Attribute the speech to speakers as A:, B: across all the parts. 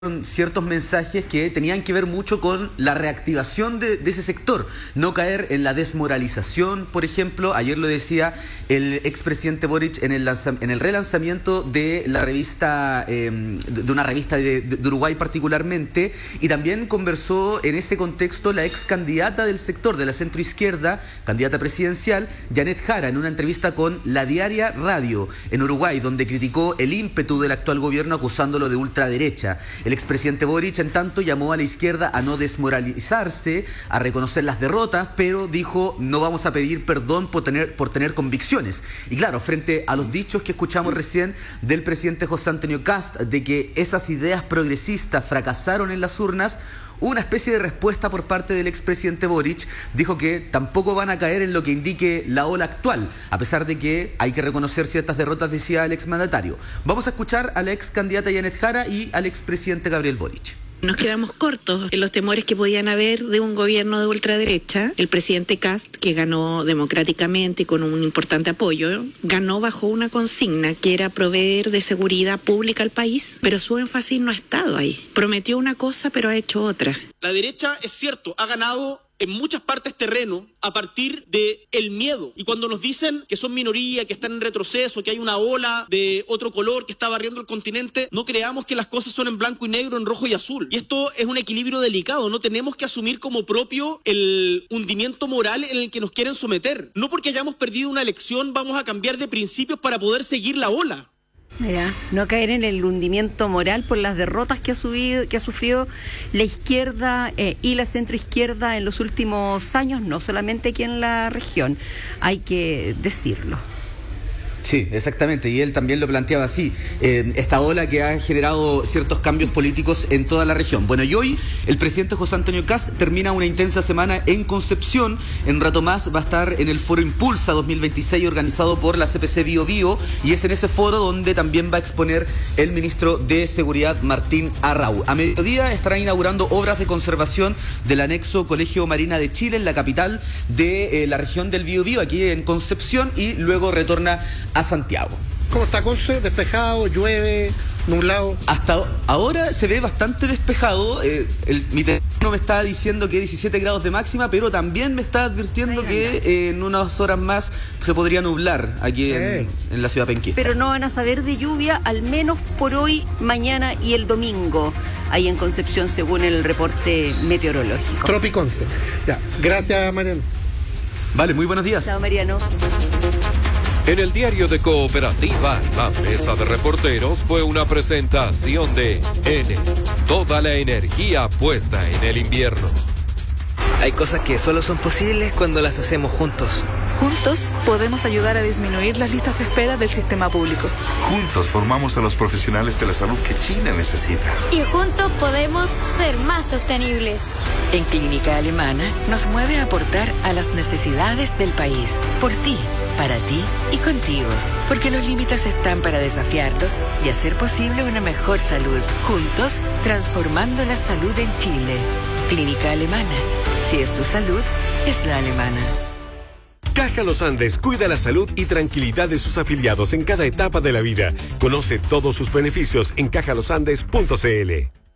A: ciertos mensajes que tenían que ver mucho con la reactivación de ese sector, no caer en la desmoralización, por ejemplo. Ayer lo decía el expresidente Boric en el relanzamiento de la revista, de una revista de Uruguay particularmente, y también conversó en ese contexto la ex candidata del sector de la centroizquierda, candidata presidencial, Janet Jara, en una entrevista con La Diaria Radio en Uruguay, donde criticó el ímpetu del actual gobierno acusándolo de ultraderecha. El expresidente Boric, en tanto, llamó a la izquierda a no desmoralizarse, a reconocer las derrotas, pero dijo: no vamos a pedir perdón por tener convicciones. Y claro, frente a los dichos que escuchamos recién del presidente José Antonio Kast de que esas ideas progresistas fracasaron en las urnas, una especie de respuesta por parte del expresidente Boric. Dijo que tampoco van a caer en lo que indique la ola actual, a pesar de que hay que reconocer ciertas derrotas, decía el exmandatario. Vamos a escuchar a la ex candidata Janet Jara y al expresidente Gabriel Boric.
B: Nos quedamos cortos en los temores que podían haber de un gobierno de ultraderecha. El presidente Kast, que ganó democráticamente y con un importante apoyo, ganó bajo una consigna que era proveer de seguridad pública al país, pero su énfasis no ha estado ahí. Prometió una cosa, pero ha hecho otra.
C: La derecha, es cierto, ha ganado en muchas partes terreno a partir del miedo. Y cuando nos dicen que son minoría, que están en retroceso, que hay una ola de otro color que está barriendo el continente, no creamos que las cosas son en blanco y negro, en rojo y azul. Y esto es un equilibrio delicado. No tenemos que asumir como propio el hundimiento moral en el que nos quieren someter. No porque hayamos perdido una elección vamos a cambiar de principios para poder seguir la ola.
D: Mira, no caer en el hundimiento moral por las derrotas que ha sufrido la izquierda y la centroizquierda en los últimos años, no solamente aquí en la región, hay que decirlo.
A: Sí, exactamente, y él también lo planteaba así, esta ola que ha generado ciertos cambios políticos en toda la región. Bueno, y hoy el presidente José Antonio Kast termina una intensa semana en Concepción. En un rato más va a estar en el Foro Impulsa 2026 organizado por la CPC Bio Bio, y es en ese foro donde también va a exponer el ministro de Seguridad, Martín Arrau. A mediodía estará inaugurando obras de conservación del anexo Colegio Marina de Chile en la capital de la región del Bio Bio, aquí en Concepción, y luego retorna a Santiago.
E: ¿Cómo está Conce? ¿Despejado? ¿Llueve? ¿Nublado?
A: Hasta ahora se ve bastante despejado. Mi teléfono me está diciendo que 17 grados de máxima, pero también me está advirtiendo que en unas horas más se podría nublar aquí en la ciudad penquista.
D: Pero no van a saber de lluvia, al menos por hoy, mañana y el domingo, ahí en Concepción, según el reporte meteorológico.
E: Tropiconce. Ya, gracias, Mariano.
A: Vale, muy buenos días.
D: Chao, Mariano.
F: En el diario de Cooperativa, la mesa de reporteros fue una presentación de N. Toda la energía puesta en el invierno.
G: Hay cosas que solo son posibles cuando las hacemos juntos.
H: Juntos podemos ayudar a disminuir las listas de espera del sistema público.
I: Juntos formamos a los profesionales de la salud que China necesita.
J: Y juntos podemos ser más sostenibles.
K: En Clínica Alemana nos mueve a aportar a las necesidades del país. Por ti, para ti y contigo. Porque los límites están para desafiarlos y hacer posible una mejor salud. Juntos, transformando la salud en Chile. Clínica Alemana. Si es tu salud, es la alemana.
L: Caja Los Andes cuida la salud y tranquilidad de sus afiliados en cada etapa de la vida. Conoce todos sus beneficios en cajalosandes.cl.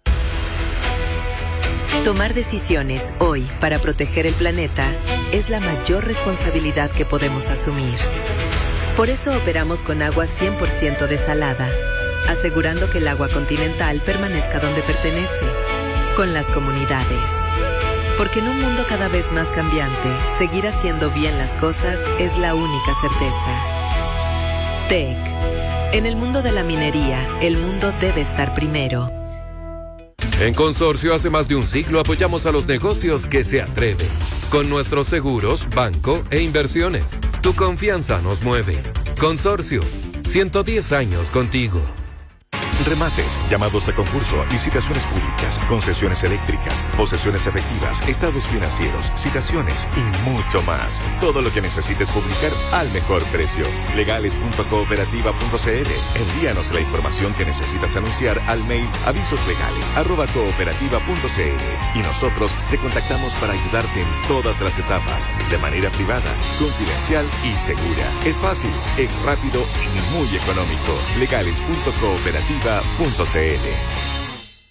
K: Tomar decisiones hoy para proteger el planeta es la mayor responsabilidad que podemos asumir. Por eso operamos con agua 100% desalada, asegurando que el agua continental permanezca donde pertenece, con las comunidades. Porque en un mundo cada vez más cambiante, seguir haciendo bien las cosas es la única certeza. TEC. En el mundo de la minería, el mundo debe estar primero.
F: En Consorcio, hace más de un siglo apoyamos a los negocios que se atreven. Con nuestros seguros, banco e inversiones. Tu confianza nos mueve. Consorcio, 110 años contigo.
M: Remates, llamados a concurso, licitaciones públicas, concesiones eléctricas, posesiones efectivas, estados financieros, citaciones y mucho más. Todo lo que necesites publicar al mejor precio. Legales.cooperativa.cl. Envíanos la información que necesitas anunciar al mail avisoslegales@cooperativa.cl y nosotros te contactamos para ayudarte en todas las etapas, de manera privada, confidencial y segura. Es fácil, es rápido y muy económico. Legales.cooperativa.cl.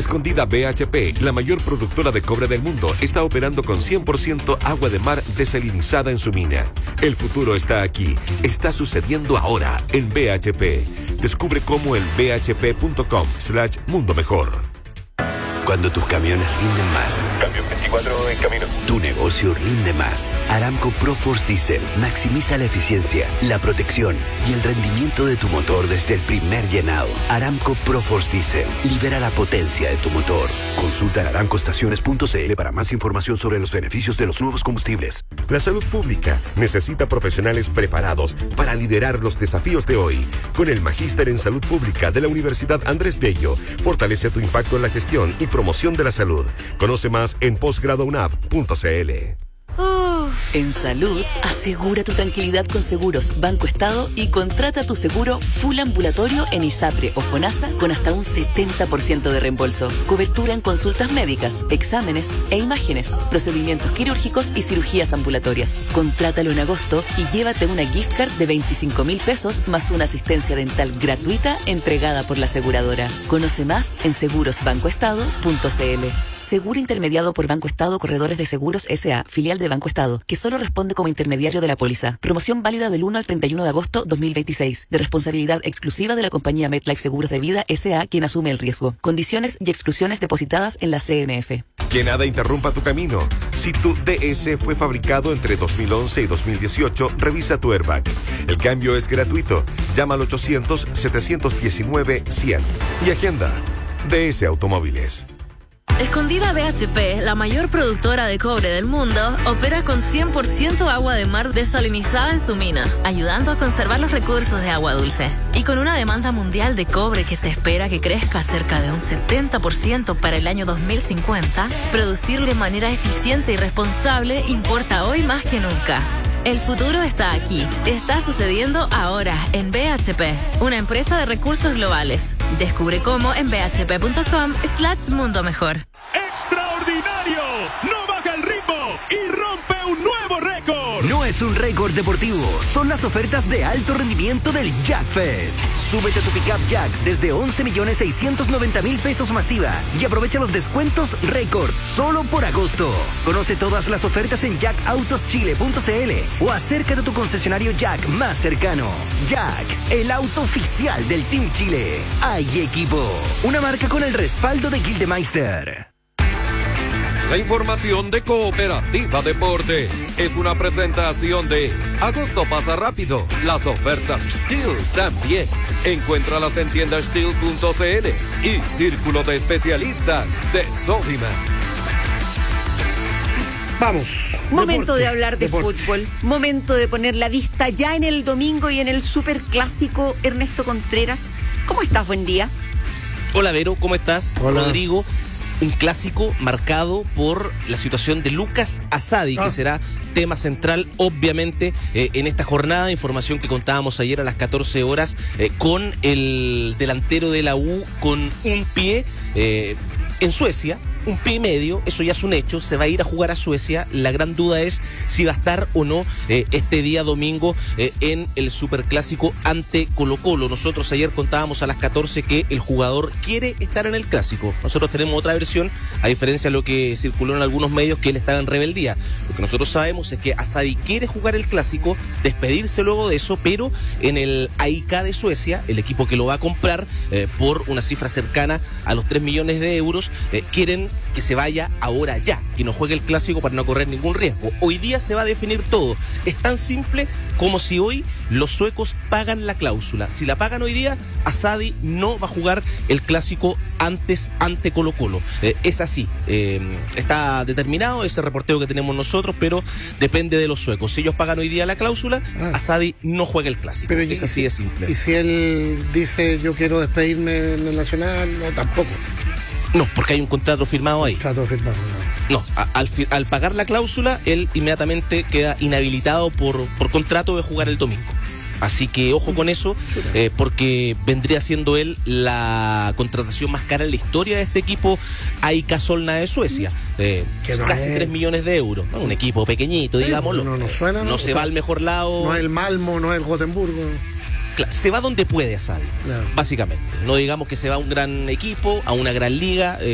L: Escondida BHP, la mayor productora de cobre del mundo, está operando con 100% agua de mar desalinizada en su mina. El futuro está aquí. Está sucediendo ahora en BHP. Descubre cómo en bhp.com/mundo mejor.
N: Cuando tus camiones rinden más.
I: Cambio 24 en camino.
N: Tu negocio rinde más. Aramco ProForce Diesel maximiza la eficiencia, la protección y el rendimiento de tu motor desde el primer llenado. Aramco ProForce Diesel libera la potencia de tu motor. Consulta en aramcoestaciones.cl para más información sobre los beneficios de los nuevos combustibles.
L: La salud pública necesita profesionales preparados para liderar los desafíos de hoy. Con el Magíster en Salud Pública de la Universidad Andrés Bello, fortalece tu impacto en la gestión y promoción de la salud. Conoce más en posgradounab.cl.
O: En salud, asegura tu tranquilidad con Seguros Banco Estado y contrata tu seguro full ambulatorio en ISAPRE o FONASA con hasta un 70% de reembolso. Cobertura en consultas médicas, exámenes e imágenes, procedimientos quirúrgicos y cirugías ambulatorias. Contrátalo en agosto y llévate una gift card de 25.000 pesos más una asistencia dental gratuita entregada por la aseguradora. Conoce más en segurosbancoestado.cl. Seguro intermediado por Banco Estado Corredores de Seguros S.A., filial de Banco Estado, que solo responde como intermediario de la póliza. Promoción válida del 1 al 31 de agosto 2026, de responsabilidad exclusiva de la compañía MetLife Seguros de Vida S.A., quien asume el riesgo. Condiciones y exclusiones depositadas en la CMF.
L: Que nada interrumpa tu camino. Si tu DS fue fabricado entre 2011 y 2018, revisa tu airbag. El cambio es gratuito. Llama al 800-719-100 y agenda DS Automóviles.
P: Escondida BHP, la mayor productora de cobre del mundo, opera con 100% agua de mar desalinizada en su mina, ayudando a conservar los recursos de agua dulce. Y con una demanda mundial de cobre que se espera que crezca cerca de un 70% para el año 2050, producir de manera eficiente y responsable importa hoy más que nunca. El futuro está aquí. Está sucediendo ahora en BHP, una empresa de recursos globales. Descubre cómo en bhp.com/mundo mejor.
Q: ¡Extraordinario! ¡No baja el ritmo y rompe un nuevo récord!
R: No es un récord deportivo, son las ofertas de alto rendimiento del Jack Fest. Súbete a tu pickup Jack desde 11.690.000 pesos masiva y aprovecha los descuentos récord solo por agosto. Conoce todas las ofertas en jackautoschile.cl o acércate a tu concesionario Jack más cercano. Jack, el auto oficial del Team Chile. Hay equipo, una marca con el respaldo de Gildemeister.
F: La información de Cooperativa Deportes es una presentación de Agosto pasa rápido. Las ofertas Steel también. Encuéntralas en tiendasteel.cl y Círculo de Especialistas de Sodimac.
D: Vamos. Momento de hablar de fútbol. Momento de poner la vista ya en el domingo y en el superclásico. Ernesto Contreras, ¿cómo estás? Buen día.
S: Hola, Vero, ¿cómo estás?
E: Hola.
S: Rodrigo. Un clásico marcado por la situación de Lucas Asadi, que será tema central, obviamente, en esta jornada. Información que contábamos ayer a las 14 horas con el delantero de la U con un pie en Suecia. Un pie y medio, eso ya es un hecho, se va a ir a jugar a Suecia. La gran duda es si va a estar o no este día domingo en el superclásico ante Colo-Colo. Nosotros ayer contábamos a las 14 que el jugador quiere estar en el clásico. Nosotros tenemos otra versión, a diferencia de lo que circuló en algunos medios, que él estaba en rebeldía. Lo que nosotros sabemos es que Asadi quiere jugar el clásico, despedirse luego de eso, pero en el AIK de Suecia, el equipo que lo va a comprar por una cifra cercana a los 3 millones de euros, quieren que se vaya ahora ya, que no juegue el clásico para no correr ningún riesgo. Hoy día se va a definir todo. Es tan simple como si hoy los suecos pagan la cláusula. Si la pagan hoy día, Asadi no va a jugar el clásico antes ante Colo-Colo. Es así. Está determinado ese reporteo que tenemos nosotros, pero depende de los suecos. Si ellos pagan hoy día la cláusula, Asadi no juega el clásico. Pero es así de simple.
E: Y si él dice yo quiero despedirme en el Nacional, no, tampoco.
S: No, porque hay un contrato firmado ahí.
E: Contrato firmado,
S: no. Al pagar la cláusula, él inmediatamente queda inhabilitado por contrato de jugar el domingo. Así que ojo con eso, porque vendría siendo él la contratación más cara en la historia de este equipo AIK Solna de Suecia. Casi 3 millones de euros. Un equipo pequeñito, digámoslo. No se va al mejor lado.
E: No es el Malmo, no es el Gotemburgo.
S: Se va donde puede, Asadi, básicamente. No digamos que se va a un gran equipo, a una gran liga.